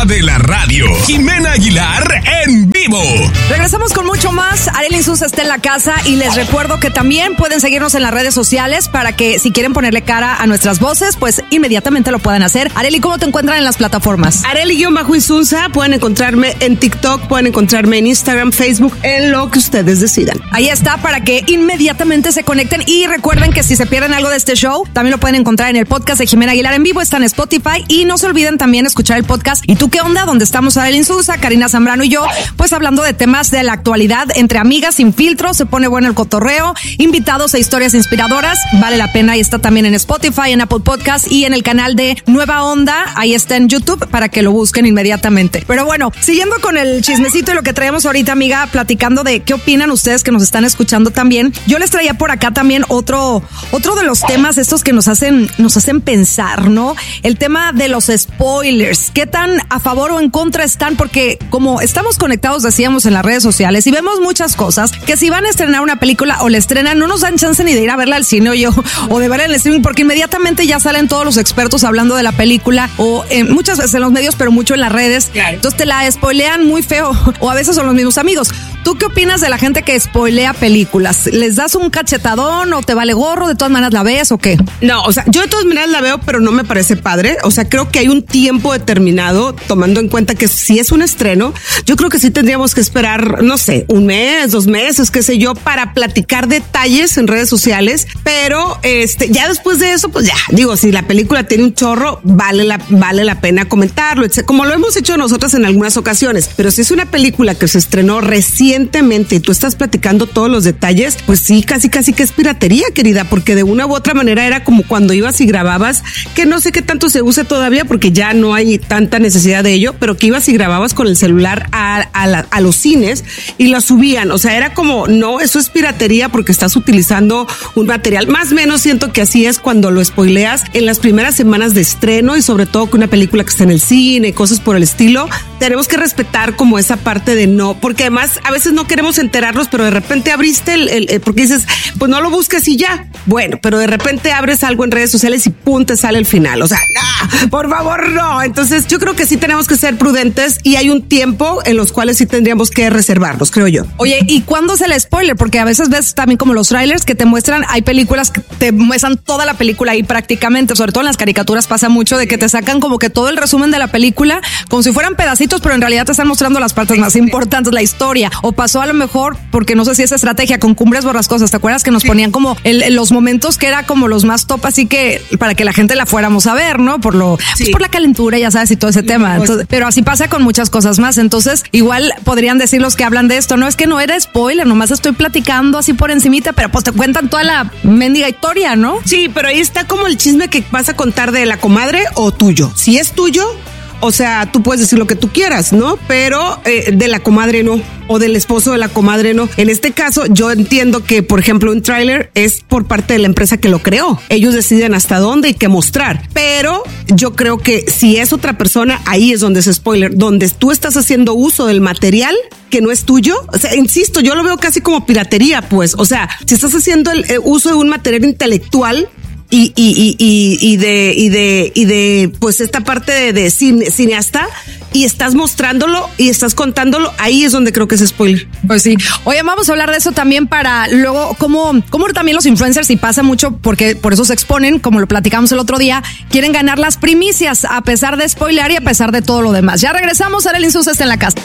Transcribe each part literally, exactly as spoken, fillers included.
de la radio, Jimena Aguilar en vivo. Regresamos con mucho más. Arely Insunza está en la casa y les recuerdo que también pueden seguirnos en las redes sociales para que si quieren ponerle cara a nuestras voces, pues inmediatamente lo puedan hacer. Arely, ¿cómo te encuentran en las plataformas? Arely-Insunza, pueden encontrarme en TikTok, pueden encontrarme en Instagram, Facebook, en lo que ustedes decidan. Ahí está, para que inmediatamente se conecten y recuerden que si se pierden algo de este show, también lo pueden encontrar en el podcast de Jimena Aguilar en vivo, está en Spotify y no se olviden también escuchar el podcast ¿Y tú qué onda? Donde estamos Arely Insunza, Karina Zambrano y yo, pues hablando de temas de la actualidad entre amigas sin filtro, se pone bueno el cotorreo, invitados e historias inspiradoras, vale la pena y está también en Spotify, en Apple Podcast y en el canal de Nueva Onda, ahí está en YouTube para que lo busquen inmediatamente. Pero bueno, siguiendo con el chismecito y lo que traemos ahorita, amiga, platicando de qué opinan ustedes que nos están escuchando también, yo les traía por acá también otro, otro de los temas estos que nos hacen, nos hacen pensar, ¿no? El tema de los spoilers, qué tan a favor o en contra están, porque como estamos conectados, decíamos, en las redes sociales y vemos muchas cosas, que si van a estrenar una película o la estrenan, no nos dan chance ni de ir a verla al cine o yo, o de verla en el streaming, porque inmediatamente ya salen todos los expertos hablando de la película, o eh, muchas veces en los medios, pero mucho en las redes. Claro. Entonces te la spoilean muy feo, o a veces son los mismos amigos. ¿Tú qué opinas de la gente que spoilea películas? ¿Les das un cachetadón o te vale gorro? ¿De todas maneras la ves o qué? No, o sea, yo de todas maneras la veo, pero no me parece padre. O sea, creo que hay un tiempo determinado, tomando en cuenta que si es un estreno, yo creo que sí tendríamos que esperar, no sé, un mes, dos meses, qué sé yo, para platicar detalles en redes sociales. Pero este, ya después de eso, pues ya, digo, si la película tiene un chorro, vale la, vale la pena comentarlo, etcétera, como lo hemos hecho nosotras en algunas ocasiones. Pero si es una película que se estrenó recientemente y tú estás platicando todos los detalles, pues sí, casi casi que es piratería, querida, porque de una u otra manera era como cuando ibas y grababas, que no sé qué tanto se usa todavía porque ya no hay tanta necesidad de ello, pero que ibas y grababas con el celular a, a, la, a los cines y lo subían. O sea, era como, no, eso es piratería porque estás utilizando un material. Más o menos siento que así es cuando lo spoileas en las primeras semanas de estreno y sobre todo con una película que está en el cine, cosas por el estilo. Tenemos que respetar como esa parte de no, porque además a veces no queremos enterarnos, pero de repente abriste el, el, el porque dices, pues no lo busques y ya. Bueno, pero de repente abres algo en redes sociales y pum, te sale el final. O sea, ¡ah! Por favor, no. Entonces yo creo que sí tenemos que ser prudentes y hay un tiempo en los cuales sí tendríamos que reservarlos, creo yo. Oye, ¿y cuándo es el spoiler? Porque a veces ves también como los trailers que te muestran, hay películas que te muestran toda la película ahí prácticamente, sobre todo en las caricaturas pasa mucho de que te sacan como que todo el resumen de la película, como si fueran pedacitos, pero en realidad te están mostrando las partes más importantes, la historia. O pasó a lo mejor, porque no sé si es estrategia, con Cumbres Borrascosas, ¿te acuerdas que nos ponían como el, los momentos que era como los más top, así que para que la gente la fuéramos a ver, ¿no? Por lo, sí. Pues por la calentura, ya sabes, y todo ese sí, tema. Entonces, pero así pasa con muchas cosas más. Entonces, igual podrían decir los que hablan de esto, no es que no era spoiler, nomás estoy platicando así por encimita, pero pues te cuentan toda la mendiga historia, ¿no? Sí, pero ahí está como el chisme que vas a contar de la comadre o tuyo. Si es tuyo, o sea, tú puedes decir lo que tú quieras, ¿no? Pero eh, de la comadre no, o del esposo de la comadre no. En este caso, yo entiendo que, por ejemplo, un tráiler es por parte de la empresa que lo creó. Ellos deciden hasta dónde y qué mostrar. Pero yo creo que si es otra persona, ahí es donde es spoiler, donde tú estás haciendo uso del material que no es tuyo. O sea, insisto, yo lo veo casi como piratería, pues. O sea, si estás haciendo el, el uso de un material intelectual Y, y, y, y, y de, y de, y de, pues esta parte de, de cine, cineasta, y estás mostrándolo y estás contándolo, ahí es donde creo que es spoiler. Pues sí. Oye, vamos a hablar de eso también para luego, cómo, cómo también los influencers, y pasa mucho porque por eso se exponen, como lo platicamos el otro día, quieren ganar las primicias a pesar de spoilear y a pesar de todo lo demás. Ya regresamos, Arely Insunza está en la casa.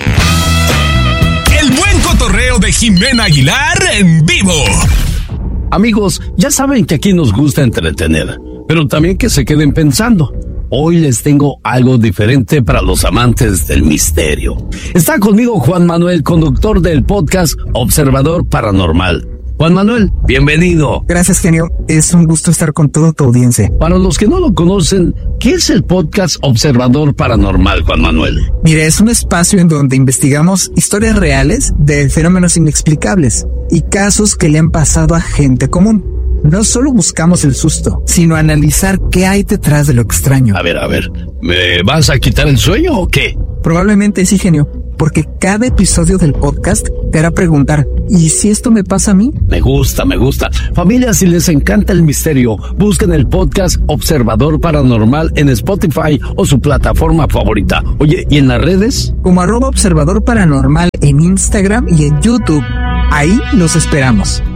El buen cotorreo de Jimena Aguilar en vivo. Amigos, ya saben que aquí nos gusta entretener, pero también que se queden pensando. Hoy les tengo algo diferente para los amantes del misterio. Está conmigo Juan Manuel, conductor del podcast Observador Paranormal. Juan Manuel, bienvenido. Gracias, genio. Es un gusto estar con toda tu audiencia. Para los que no lo conocen, ¿qué es el podcast Observador Paranormal, Juan Manuel? Mire, es un espacio en donde investigamos historias reales de fenómenos inexplicables y casos que le han pasado a gente común. No solo buscamos el susto, sino analizar qué hay detrás de lo extraño. A ver, a ver, ¿me vas a quitar el sueño o qué? Probablemente sí, genio. porque cada episodio del podcast te hará preguntar, ¿y si esto me pasa a mí? Me gusta, me gusta. Familia, si les encanta el misterio, busquen el podcast Observador Paranormal en Spotify o su plataforma favorita. Oye, ¿y en las redes? Como arroba Observador Paranormal en Instagram y en YouTube. Ahí los esperamos.